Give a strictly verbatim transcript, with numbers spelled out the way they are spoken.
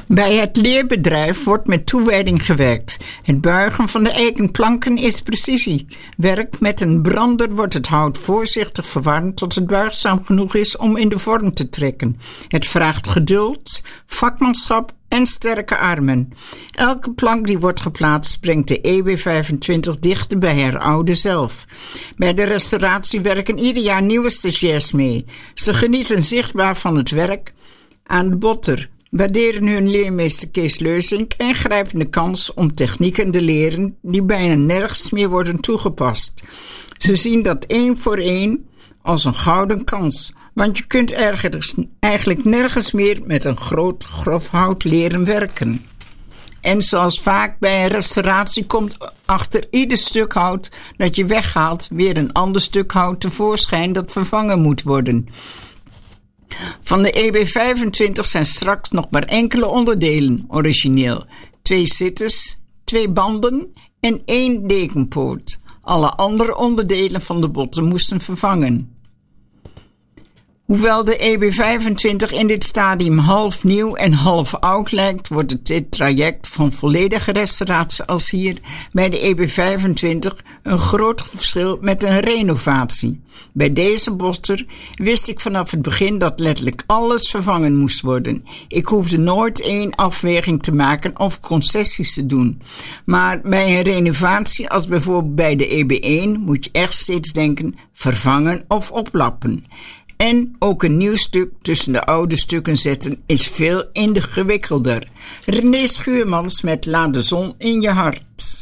Bij het leerbedrijf wordt met toewijding gewerkt. Het buigen van de eikenplanken is precisiewerk. Met een brander wordt het hout voorzichtig verwarmd tot het buigzaam genoeg is om in de vorm te trekken. Het vraagt geduld, vakmanschap en sterke armen. Elke plank die wordt geplaatst brengt de E B vijfentwintig dichter bij haar oude zelf. Bij de restauratie werken ieder jaar nieuwe stagiairs mee. Ze genieten zichtbaar van het werk aan de botter, waarderen hun leermeester Kees Leuzink en grijpen de kans om technieken te leren die bijna nergens meer worden toegepast. Ze zien dat één voor één als een gouden kans, want je kunt ergens, eigenlijk nergens meer met een groot grof hout leren werken. En zoals vaak bij een restauratie komt achter ieder stuk hout dat je weghaalt weer een ander stuk hout tevoorschijn dat vervangen moet worden. Van de E B vijfentwintig zijn straks nog maar enkele onderdelen origineel. Twee zitters, twee banden en één dekenpoot. Alle andere onderdelen van de botten moesten vervangen. Hoewel de E B vijfentwintig in dit stadium half nieuw en half oud lijkt, wordt het dit traject van volledige restauratie als hier bij de E B vijfentwintig een groot verschil met een renovatie. Bij deze botter wist ik vanaf het begin dat letterlijk alles vervangen moest worden. Ik hoefde nooit één afweging te maken of concessies te doen. Maar bij een renovatie, als bijvoorbeeld bij de E B één, moet je echt steeds denken vervangen of oplappen. En ook een nieuw stuk tussen de oude stukken zetten is veel ingewikkelder. René Schuurmans met Laat de zon in je hart.